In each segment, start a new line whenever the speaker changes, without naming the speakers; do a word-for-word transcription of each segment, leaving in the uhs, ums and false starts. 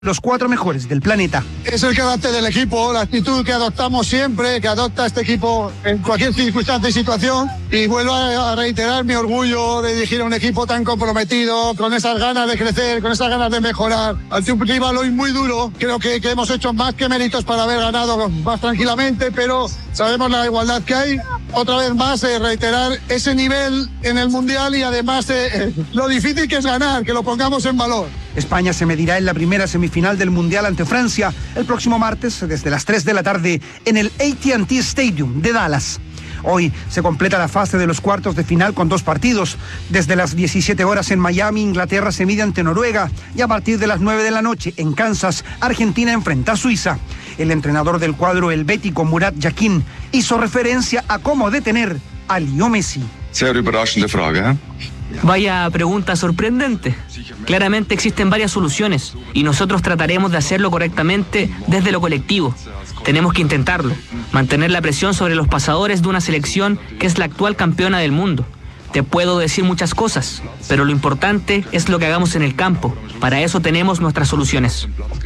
Los cuatro mejores del planeta.
Es el carácter del equipo, la actitud que adoptamos siempre, que adopta este equipo en cualquier circunstancia y situación. Y vuelvo a reiterar mi orgullo de dirigir a un equipo tan comprometido, con esas ganas de crecer, con esas ganas de mejorar. Ante un rival hoy muy duro, creo que, que hemos hecho más que méritos para haber ganado más tranquilamente, pero sabemos la igualdad que hay. Otra vez más, eh, reiterar ese nivel en el Mundial y además eh, lo difícil que es ganar, que lo pongamos en valor.
España se medirá en la primera semifinal del Mundial ante Francia el próximo martes desde las tres de la tarde en el A T and T Stadium de Dallas. Hoy se completa la fase de los cuartos de final con dos partidos. Desde las diecisiete horas en Miami, Inglaterra se mide ante Noruega y a partir de las nueve de la noche en Kansas, Argentina enfrenta a Suiza. El entrenador del cuadro helvético, Murat Yakin, hizo referencia a cómo detener a Leo Messi.
Sehr überraschende Frage, ¿eh?
Vaya pregunta sorprendente. Claramente existen varias soluciones y nosotros trataremos de hacerlo correctamente desde lo colectivo. Tenemos que intentarlo, mantener la presión sobre los pasadores de una selección que es la actual campeona del mundo. Te puedo decir muchas cosas, pero lo importante es lo que hagamos en el campo. Para eso tenemos nuestras soluciones.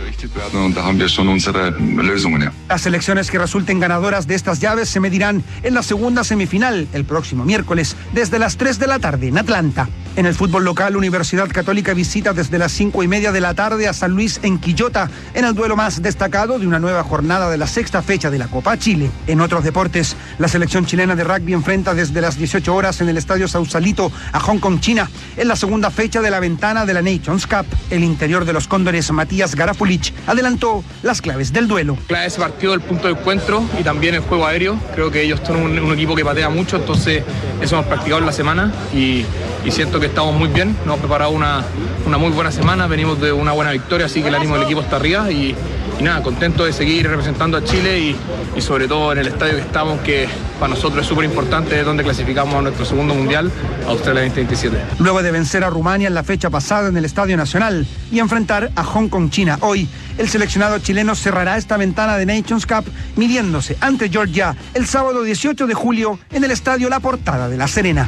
Las selecciones que resulten ganadoras de estas llaves se medirán en la segunda semifinal el próximo miércoles desde las tres de la tarde en Atlanta. En el fútbol local, Universidad Católica visita desde las cinco y media de la tarde a San Luis en Quillota en el duelo más destacado de una nueva jornada de la sexta fecha de la Copa Chile. En otros deportes, la selección chilena de rugby enfrenta desde las dieciocho horas en el Estadio Sausalito a Hong Kong, China, en la segunda fecha de la ventana de la Nations Cup. El interior de los Cóndores, Matías Garafulich, adelantó las claves del duelo.
Clave ese partido, el punto de encuentro y también el juego aéreo. Creo que ellos son un, un equipo que patea mucho, entonces eso hemos practicado en la semana y, y siento que estamos muy bien. Nos hemos preparado una, una muy buena semana, venimos de una buena victoria, así que el ánimo del equipo está arriba y, y nada, contento de seguir representando a Chile y, y sobre todo en el estadio que estamos, que para nosotros es súper importante, es donde clasificamos a nuestro segundo mundial, Australia veinte veintisiete.
Luego de vencer a Rumania en la fecha pasada en el Estadio Nacional y enfrentar a Hong Kong, China, hoy el seleccionado chileno cerrará esta ventana de Nations Cup midiéndose ante Georgia el sábado dieciocho de julio en el Estadio La Portada de La Serena.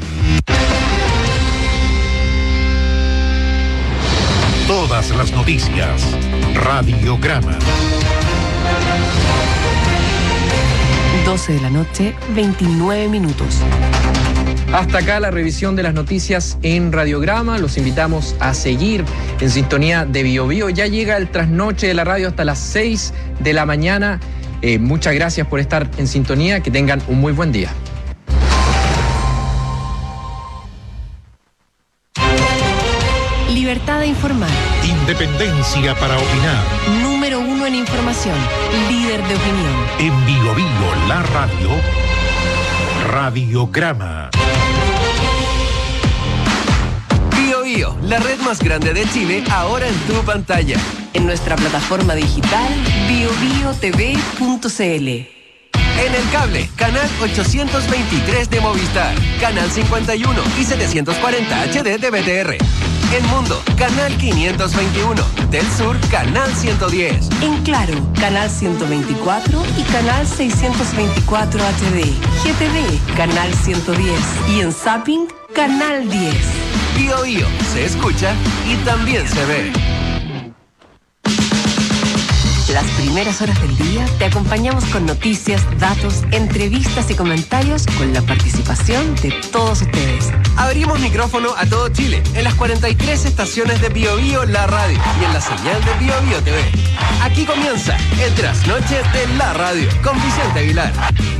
Todas las noticias. Radiograma.
doce de la noche, veintinueve minutos.
Hasta acá la revisión de las noticias en Radiograma. Los invitamos a seguir en sintonía de Bio Bio. Ya llega el trasnoche de la radio hasta las seis de la mañana. Eh, muchas gracias por estar en sintonía. Que tengan un muy buen día.
Libertad de informar.
Independencia para opinar.
Número uno en información. Líder de opinión.
En Bio Bio, la radio. Radiograma.
Bio Bio, la red más grande de Chile, ahora en tu pantalla.
En nuestra plataforma digital bio bio t v punto c l.
En el cable, canal ochocientos veintitrés de Movistar, canal cincuenta y uno y setecientos cuarenta H D de B T R. En Mundo, canal quinientos veintiuno. Del Sur, canal ciento diez.
En Claro, canal ciento veinticuatro y canal seiscientos veinticuatro H D. G T V, canal ciento diez. Y en Zapping, canal diez.
Bio Bio, se escucha y también se ve.
Las primeras horas del día te acompañamos con noticias, datos, entrevistas y comentarios con la participación de todos ustedes.
Abrimos micrófono a todo Chile en las cuarenta y tres estaciones de Bio Bio, la radio y en la señal de Bio Bio T V. Aquí comienza el trasnoche de la radio con Vicente Aguilar.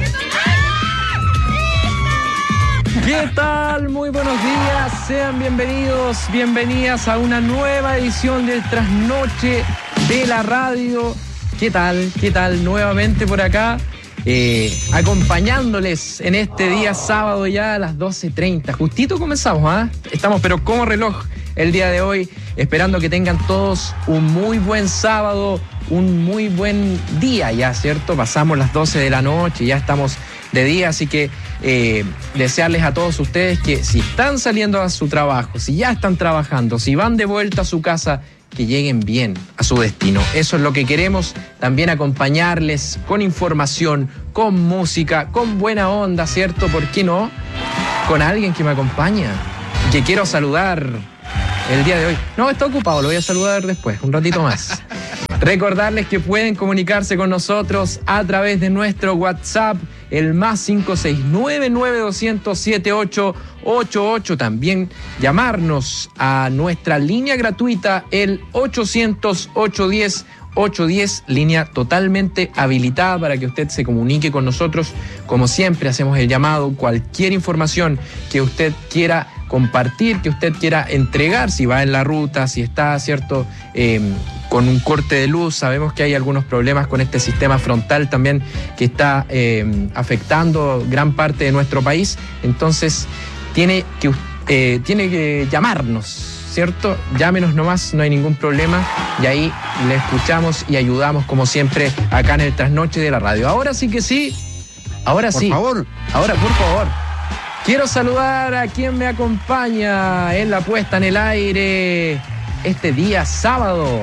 ¿Qué tal? Muy buenos días. Sean bienvenidos, bienvenidas a una nueva edición del trasnoche de la radio. ¿Qué tal? ¿Qué tal? Nuevamente por acá, eh, acompañándoles en este día sábado ya a las doce treinta. Justito comenzamos, ¿ah? ¿eh? Estamos pero como reloj el día de hoy, esperando que tengan todos un muy buen sábado, un muy buen día ya, ¿cierto? Pasamos las doce de la noche, ya estamos de día, así que eh, desearles a todos ustedes que si están saliendo a su trabajo, si ya están trabajando, si van de vuelta a su casa, que lleguen bien a su destino. Eso es lo que queremos, también acompañarles con información, con música, con buena onda, ¿cierto? ¿Por qué no? Con alguien que me acompaña, que quiero saludar el día de hoy. No, está ocupado, lo voy a saludar después, un ratito más. Recordarles que pueden comunicarse con nosotros a través de nuestro WhatsApp, el más cinco seis nueve, nueve dos cero cero, siete ocho ocho ocho. También llamarnos a nuestra línea gratuita, el ochocientos, ochocientos diez, ochocientos diez, línea totalmente habilitada para que usted se comunique con nosotros. Como siempre, hacemos el llamado, cualquier información que usted quiera compartir, que usted quiera entregar, si va en la ruta, si está, cierto, eh, con un corte de luz. Sabemos que hay algunos problemas con este sistema frontal también que está eh, afectando gran parte de nuestro país. Entonces, tiene que, eh, tiene que llamarnos, ¿cierto? Llámenos nomás, no hay ningún problema. Y ahí le escuchamos y ayudamos, como siempre, acá en el Trasnoche de la Radio. Ahora sí que sí. Ahora sí.
Por favor.
Ahora, por favor. Quiero saludar a quien me acompaña en la puesta en el aire este día sábado.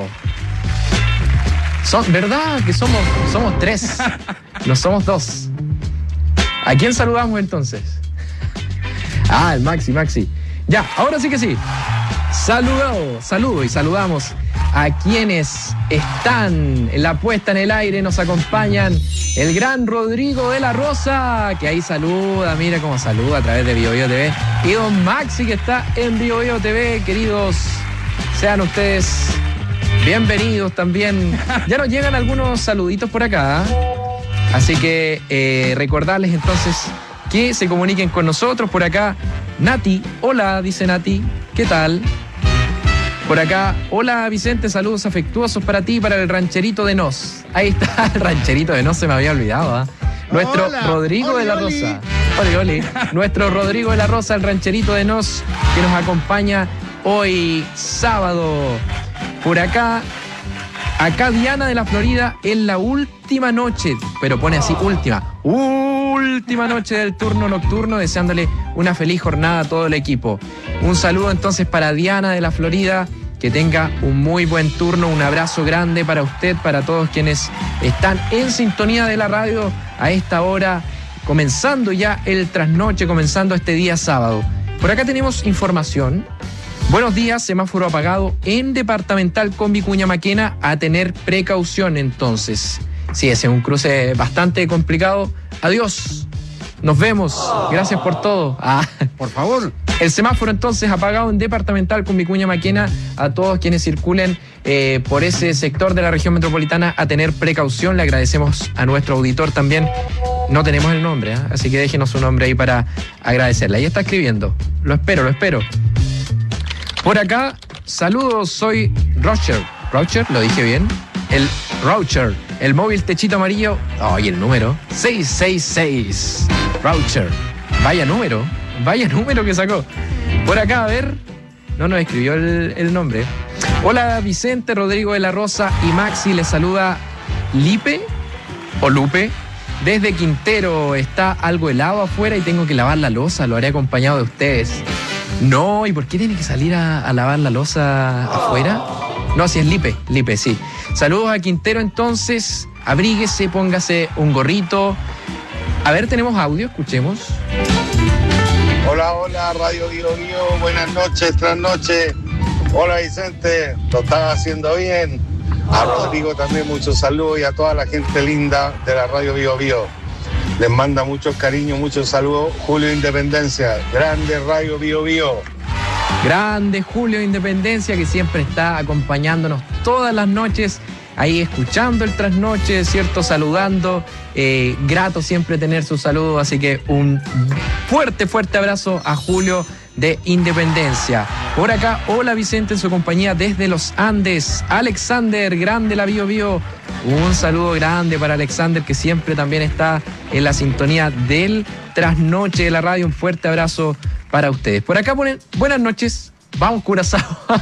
Son, ¿verdad que somos, somos tres? No somos dos. ¿A quién saludamos entonces? Ah, el Maxi, Maxi. Ya, ahora sí que sí. Saludo, saludo y saludamos a quienes están en la puesta en el aire. Nos acompañan el gran Rodrigo de la Rosa, que ahí saluda, mira cómo saluda a través de Bio Bio T V. Y don Maxi, que está en Bio Bio T V. Queridos, sean ustedes bienvenidos también. Ya nos llegan algunos saluditos por acá, ¿eh? Así que eh, recordarles entonces que se comuniquen con nosotros. Por acá, Nati, hola, dice Nati, ¿qué tal? Por acá, hola Vicente, saludos afectuosos para ti, para el rancherito de Nos. Ahí está, el rancherito de Nos, se me había olvidado, ¿eh? Nuestro
Hola,
Rodrigo
oli,
de la
oli.
Rosa. Oli, oli. Nuestro Rodrigo de la Rosa, el rancherito de Nos, que nos acompaña hoy sábado. Por acá, acá Diana de la Florida, en la última noche, pero pone así, última, última noche del turno nocturno, deseándole una feliz jornada a todo el equipo. Un saludo entonces para Diana de la Florida, que tenga un muy buen turno, un abrazo grande para usted, para todos quienes están en sintonía de la radio a esta hora, comenzando ya el trasnoche, comenzando este día sábado. Por acá tenemos información. Buenos días, semáforo apagado en Departamental con Vicuña Maquena, a tener precaución entonces. Sí, ese es un cruce bastante complicado. Adiós, nos vemos, gracias por todo. Ah,
Por favor.
el semáforo entonces apagado en Departamental con Vicuña Maquena, a todos quienes circulen eh, por ese sector de la región metropolitana a tener precaución. Le agradecemos a nuestro auditor también. No tenemos el nombre, ¿eh? Así que déjenos su nombre ahí para agradecerle. Ahí está escribiendo. Lo espero, lo espero. Por acá, saludos, soy Roger. ¿Roger? ¿Lo dije bien? El Roger, el móvil techito amarillo. Ay, el número. seis seis seis. Roger. Vaya número. Vaya número que sacó. Por acá, a ver. No nos escribió el, el nombre. Hola, Vicente, Rodrigo de la Rosa y Maxi. Les saluda Lipe o Lupe. Desde Quintero. Está algo helado afuera y tengo que lavar la loza. Lo haré acompañado de ustedes. No, ¿y por qué tiene que salir a, a lavar la loza afuera? No, si es Lipe, Lipe, sí. Saludos a Quintero entonces. Abríguese, póngase un gorrito. A ver, tenemos audio, escuchemos.
Hola, hola, Radio Bio Bio, buenas noches, trasnoche. Hola Vicente, lo estás haciendo bien. A Rodrigo también muchos saludos y a toda la gente linda de la Radio Bio Bio. Les manda muchos cariños, muchos saludos. Julio Independencia, grande Radio Bio Bio.
Grande Julio Independencia, que siempre está acompañándonos todas las noches, ahí escuchando el trasnoche, ¿cierto? Saludando. Eh, grato siempre tener su saludo, así que un fuerte, fuerte abrazo a Julio de Independencia. Por acá, hola Vicente en su compañía desde los Andes. Alexander, grande la Bio Bio. Un saludo grande para Alexander, que siempre también está en la sintonía del trasnoche de la radio. Un fuerte abrazo para ustedes. Por acá ponen, buenas noches, vamos Curazao.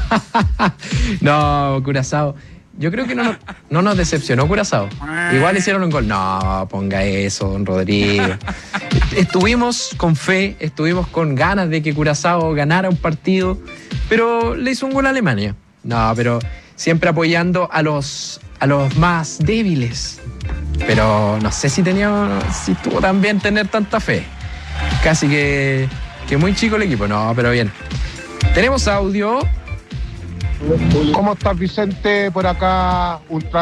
No, Curazao. Yo creo que no, nos- no nos decepcionó Curazao. Igual hicieron un gol. No, ponga eso, don Rodrigo. Estuvimos con fe, estuvimos con ganas de que Curazao ganara un partido, pero le hizo un gol a Alemania. No, pero siempre apoyando a los, a los más débiles. Pero no sé si tenía, si tuvo también tener tanta fe. Casi que, que muy chico el equipo. No, pero bien. Tenemos audio.
¿Cómo estás, Vicente? Por acá, ultra